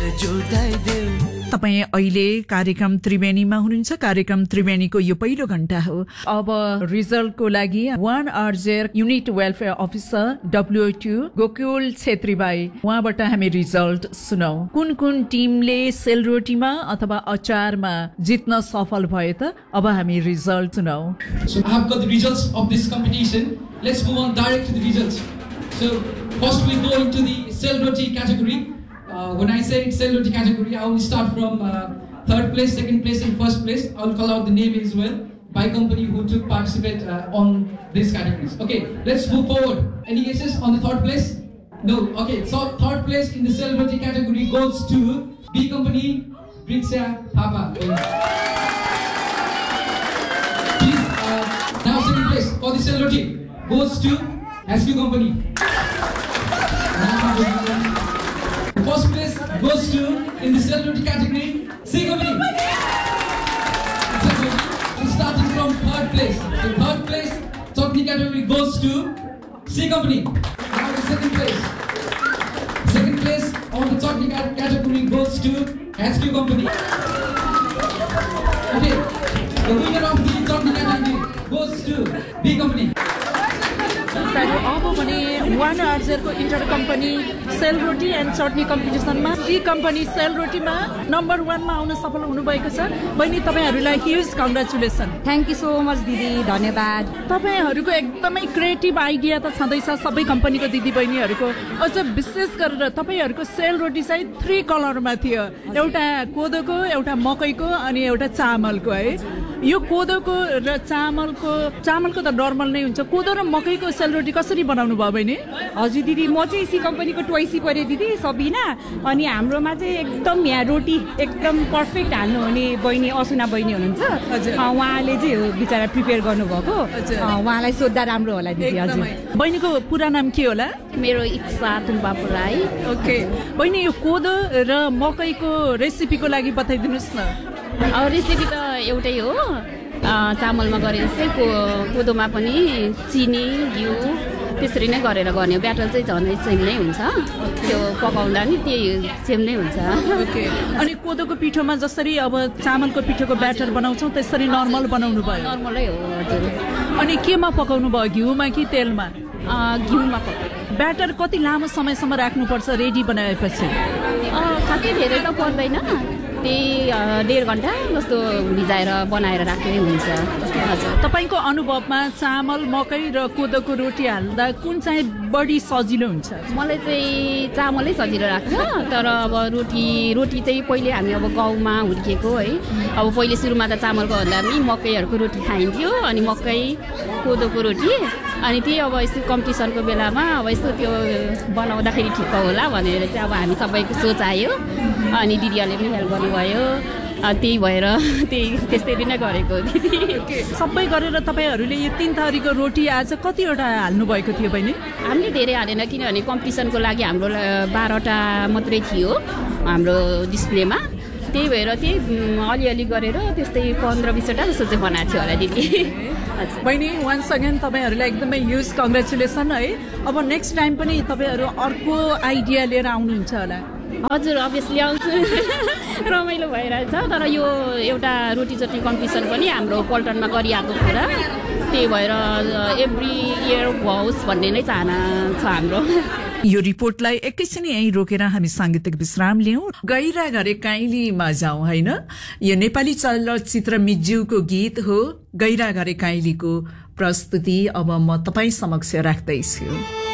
तपाईं अहिले कार्यक्रम त्रिवेणीमा हुनुहुन्छ। कार्यक्रम त्रिवेणीको यो पहिलो घण्टा हो। अब रिजल्टको लागि 1 आरजेर unit welfare officer W2 Gokul छेत्रीबाई उहाँबाट हामी रिजल्ट सुनौ। कुन कुन टिमले सेलरोटीमा अथवा अचारमा जित्न सफल भए त अब हामी रिजल्ट सुनौ। So I have got the results of this competition. Let's move on direct to the results. So first we go into the selroti category. When I say selroti category, I will start from third place, second place, and first place. I will call out the name as well by company who took participate on these categories. Okay, let's move forward. Any guesses on the third place? No. Okay, so third place in the selroti category goes to B company, Britsya Thapa. Please, now second place for the selroti goes to SQ company. First place goes to, in the selroti category, C company. So starting from third place. The third place, chutney category goes to C company. Now the second place. Second place on the chutney category goes to HQ company. Okay, the winner of the chutney category goes to B company. अब भने 1 आरजेरको enter company sel roti and चटनी कम्पिटिसनमा C company सेलरोटीमा number 1 मा आउन सफल हुनुभएको छ। बहिनी तपाईहरुलाई huge congratulation. Thank you so much दिदी, धन्यवाद। तपाईहरुको एकदमै क्रिएटिभ आइडिया त छँदैछ सबै कम्पनीको दिदी बहिनीहरुको। अझ विशेष गरेर तपाईहरुको सेलरोटी चाहिँ 3 कलरमा थियो, एउटा कोदोको, एउटा मकैको अनि एउटा चामलको है। यो कोदोको र चामलको त नर्मल नै हुन्छ। कोदो र मकैको सेलरोटी कसरी बनाउनु भयो बहिनी? हजुर दिदी, म चाहिँ सी कम्पनीको ट्वाइसी परे दिदी सबिना। अनि हाम्रोमा चाहिँ एकदम यहाँ रोटी एकदम पर्फेक्ट हाल्नु हुने बहिनी असुना बहिनी हुनुहुन्छ। उहाँले चाहिँ बिचारा प्रिपेयर गर्नुभएको, उहाँलाई सोद्धा राम्रो होला दिदी। हजुर बहिनीको पुरा नाम के होला? मेरो इच्छा तुम्बा पुराई। ओके बहिनी, यो कोदो र मकैको रेसिपीको लागि बताइदिनुस् न। रेसिपी त एउटै हो, चामलमा गरे जस्तै कोदोमा पनि चिनी घिउ त्यसरी नै गरेर गर्ने हो। ब्याटर चाहिँ झनै सेम नै हुन्छ, त्यो पकाउँदा नि त्यही सेम नै हुन्छ। ओके, अनि कोदोको पिठोमा जसरी अब चामलको पिठोको ब्याटर बनाउँछौँ त्यसरी नर्मल बनाउनु भयो? नर्मलै हो हजुर। अनि केमा पकाउनु भयो, घिउमा कि तेलमा? घिउमा पकाउनु। ब्याटर कति लामो समयसम्म राख्नुपर्छ रेडी बनाएपछि? खासै धेरै त पर्दैन, त्यही 1.5 घण्टा जस्तो भिजाएर बनाएर राख्दै हुन्छ। हजुर, तपाईको अनुभवमा चामल मकै र कोदोको रोटी हाल्दा कुन चाहिँ बढी सजिलो हुन्छ? मलाई चाहिँ चामलै सजिलो लाग्छ, तर अब रोटी चाहिँ पहिले हामी अब गाउँमा हुर्किएको है, अब पहिले सुरुमा त चामलको भन्दा पनि मकैहरूको रोटी खाइन्थ्यो, अनि मकै कोदोको रोटी। अनि त्यही अब यस्तो कम्पिटिसनको बेलामा अब यस्तो त्यो बनाउँदाखेरि ठिक होला भनेर चाहिँ अब हामी सबैको सोच आयो, अनि दिदीहरूले पनि हेल्प गर्नुभयो। त्यही भएर त्यस्तै नै गरेको दिदी। सबै गरेर तपाईँहरूले यो 3 थरीको रोटी आज कतिवटा हाल्नु भएको थियो बहिनी? हामीले धेरै हालेन, किनभने कम्पिटिसनको लागि हाम्रो 12वटा मात्रै थियो हाम्रो डिस्प्लेमा। त्यही भएर अलिअलि गरेर त्यस्तै 15-20वटा जस्तो चाहिँ बनाएको थियो होला दिदी। बहिनी वान्स अगेन तपाईँहरूलाई एकदमै ह्युज कङ्ग्रेचुलेसन है। अब नेक्स्ट टाइम पनि तपाईँहरू अर्को आइडिया लिएर आउनुहुन्छ होला? हजुर, अभियसली आउँछु। रमाइलो भइरहेछ, तर यो एउटा रोटी चटनी कम्पिटिसन पनि हाम्रो पल्टनमा गरिआएको कुरा, त्यही भएर एभ्री इयर होस् भन्ने नै चाहना छ हाम्रो। यो रिपोर्टलाई एकैछिन यहीँ रोकेर हामी सांगीतिक विश्राम लियौं। गैरा घरे काइलीमा जाउँ हैन, यो नेपाली चलचित्र मिज्यूको गीत हो। गैरा घरे काइलीको प्रस्तुति अब म तपाईँ समक्ष राख्दैछु।